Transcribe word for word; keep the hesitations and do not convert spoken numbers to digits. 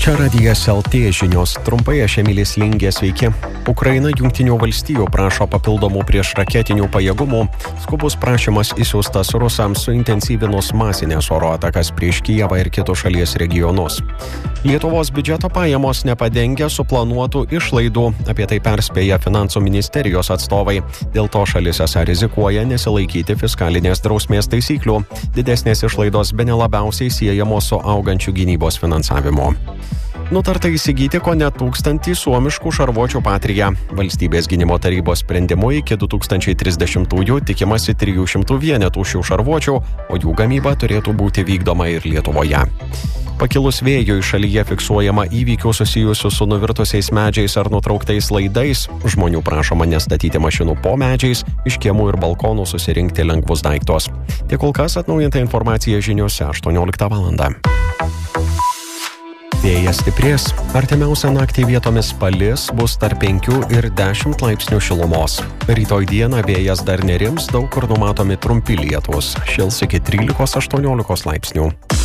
Čia Radijas L T žinios, trumpai aš Emilis Lingė, sveiki. Ukraina Jungtinių valstijų prašo papildomų priešraketinių pajėgumų. Skubus prašymas įsiųstas rusams suintensyvinus masinės oro atakas prieš Kijevą ir kitus šalies regionus. Lietuvos biudžeto pajamos nepadengia suplanuotų išlaidų, apie tai perspėja Finansų ministerijos atstovai. Dėl to šalis esą rizikuoja nesilaikyti fiskalinės drausmės taisyklių. Didesnės išlaidos bene labiausiai siejamos su augančiu gynybos finansavimu. Nutarta įsigyti kone tūkstantį suomiškų šarvuočių Patria. Valstybės gynimo tarybos sprendimu iki du tūkstančiai trisdešimtųjų tikimasi trijų šimtų vienetų šių šarvuočių, o jų gamyba turėtų būti vykdoma ir Lietuvoje. Pakilus vėjui šalyje fiksuojama įvykių susijusių su nuvirtusiais medžiais ar nutrauktais laidais. Žmonių prašoma nestatyti mašinų po medžiais, iš kiemų ir balkonų susirinkti lengvus daiktus. Tiek kol kas atnaujinta informacija žiniose aštuonioliktą valandą. Vėjas stiprės, artimiausią naktį vietomis palis, bus tarp penkių ir dešimt laipsnių šilumos. Rytoj dieną vėjas dar nerims, daug kur numatomi trumpi lietūs, šils iki trylikos aštuoniolikos laipsnių.